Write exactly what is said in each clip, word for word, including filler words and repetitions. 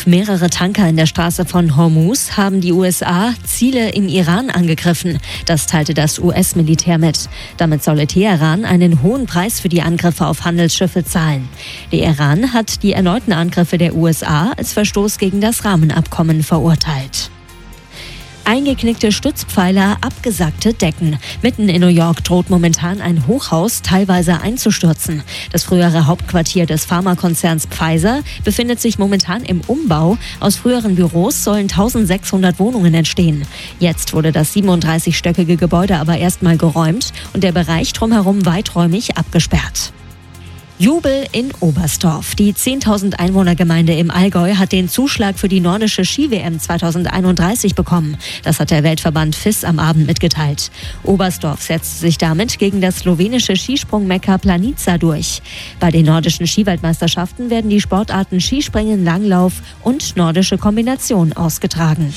Auf mehrere Tanker in der Straße von Hormuz haben die U S A Ziele im Iran angegriffen. Das teilte das U S-Militär mit. Damit solle Teheran einen hohen Preis für die Angriffe auf Handelsschiffe zahlen. Der Iran hat die erneuten Angriffe der U S A als Verstoß gegen das Rahmenabkommen verurteilt. Eingeknickte Stützpfeiler, abgesackte Decken. Mitten in New York droht momentan ein Hochhaus teilweise einzustürzen. Das frühere Hauptquartier des Pharmakonzerns Pfizer befindet sich momentan im Umbau. Aus früheren Büros sollen eintausendsechshundert Wohnungen entstehen. Jetzt wurde das siebenunddreißigstöckige Gebäude aber erstmal geräumt und der Bereich drumherum weiträumig abgesperrt. Jubel in Oberstdorf. Die zehntausend Einwohnergemeinde im Allgäu hat den Zuschlag für die nordische Ski-W M zweitausendeinunddreißig bekommen. Das hat der Weltverband F I S am Abend mitgeteilt. Oberstdorf setzt sich damit gegen das slowenische Skisprung-Mekka Planica durch. Bei den nordischen Skiweltmeisterschaften werden die Sportarten Skispringen, Langlauf und nordische Kombination ausgetragen.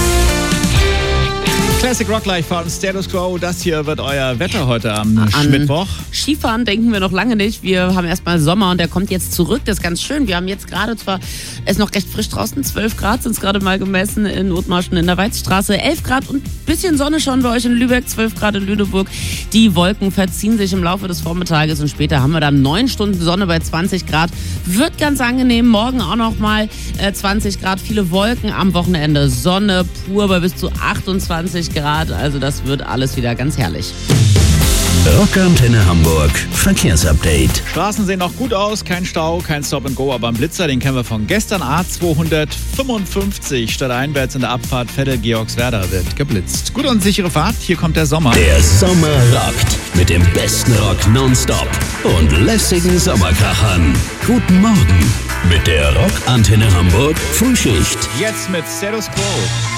Classic Rock Live von Status Quo. Das hier wird euer Wetter heute am An Mittwoch. Skifahren denken wir noch lange nicht. Wir haben erstmal Sommer und der kommt jetzt zurück. Das ist ganz schön. Wir haben jetzt gerade zwar, es ist noch recht frisch draußen, zwölf Grad sind es gerade mal gemessen in Othmarschen in der Weizstraße. elf Grad und ein bisschen Sonne schon bei euch in Lübeck, zwölf Grad in Lüneburg. Die Wolken verziehen sich im Laufe des Vormittages und später haben wir dann neun Stunden Sonne bei zwanzig Grad. Wird ganz angenehm. Morgen auch noch mal äh, zwanzig Grad, viele Wolken. Am Wochenende Sonne pur bei bis zu achtundzwanzig Grad, also das wird alles wieder ganz herrlich. Rockantenne Hamburg Verkehrsupdate. Straßen sehen noch gut aus, kein Stau, kein Stop and Go, aber ein Blitzer, den kennen wir von gestern. A zweihundertfünfundfünfzig stadteinwärts in der Abfahrt Veddel-Georgswerda wird geblitzt. Gute und sichere Fahrt, hier kommt der Sommer. Der Sommer rockt mit dem besten Rock nonstop und lässigen Sommerkrachern. Guten Morgen mit der Rockantenne Hamburg Frühschicht. Jetzt mit Status Quo.